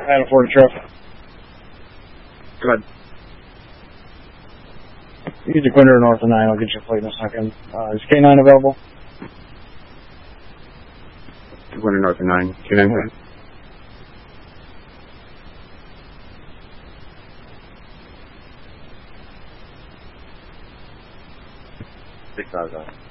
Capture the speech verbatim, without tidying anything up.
Adam Ford truck. Go ahead. Use the Quinder north of nine. I'll get you a plate in a second. Uh, is K nine available? Quinder north of nine. K nine. Yeah. Six thousand.